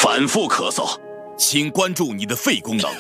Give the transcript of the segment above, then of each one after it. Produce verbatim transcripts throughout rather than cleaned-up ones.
反复咳嗽， 请关注你的肺功能。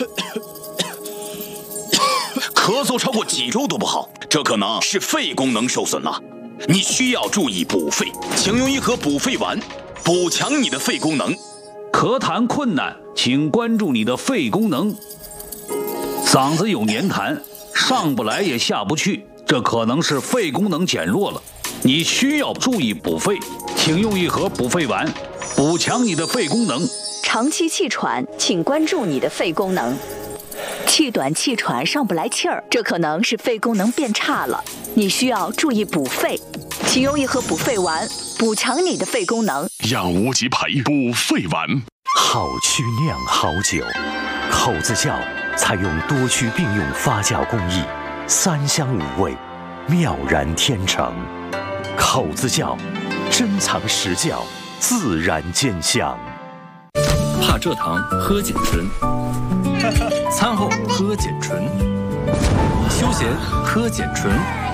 咳嗽超过几周都不好，这可能是肺功能受损了。你需要注意补肺，请用一盒补肺丸，补强你的肺功能。 咳痰困难，请关注你的肺功能。嗓子有黏痰，上不来也下不去，这可能是肺功能减弱了。你需要注意补肺，请用一盒补肺丸，补强你的肺功能。 长期气喘，请关注你的肺功能。气短气喘上不来气儿，这可能是肺功能变差了，你需要注意补肺，请用一盒补肺丸，补强你的肺功能。 养无极培补肺丸， 好曲酿好酒，口子窖采用多区并用发酵工艺，三香五味，妙然天成。口子窖，珍藏实窖，自然兼香。 怕蔗糖喝碱醇，餐后喝碱醇，休闲喝碱醇，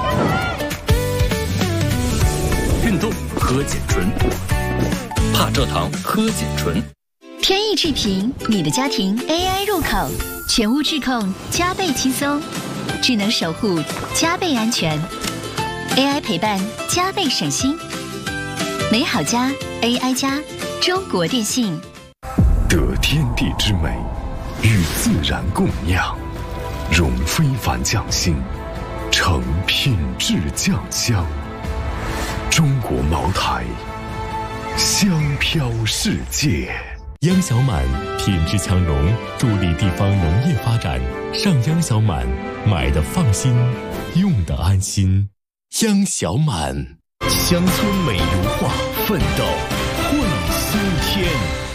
运动喝碱醇，怕蔗糖喝碱醇。 天意智频，你的家庭 A I 入口，全屋智控加倍轻松，智能守护加倍安全 ，A I 陪伴加倍省心。美好家 A I 家，中国电信。 得天地之美，与自然共酿，融非凡匠心，成品质酱香。中国茅台，香飘世界。 央小满品质强融，助力地方农业发展。上央小满，买的放心，用的安心。央小满，乡村美如画，奋斗会苏天。